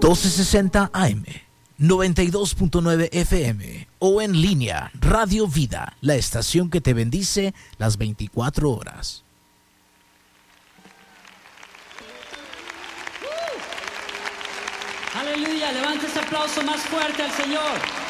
1260 AM, 92.9 FM o en línea Radio Vida, la estación que te bendice las 24 horas. Aleluya, levanta ese aplauso más fuerte al Señor.